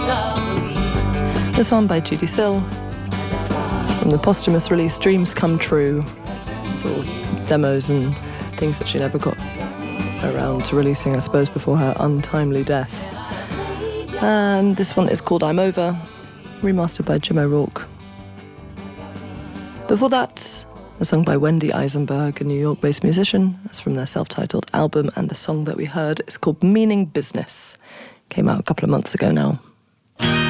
This one by Judy Sill. It's from the posthumous release Dreams Come True. It's all demos and things that she never got around to releasing, I suppose, before her untimely death. And this one is called I'm Over, remastered by Jim O'Rourke. Before that, a song by Wendy Eisenberg, a New York-based musician. That's from their self-titled album, and the song that we heard is called Meaning Business. Came out a couple of months ago now.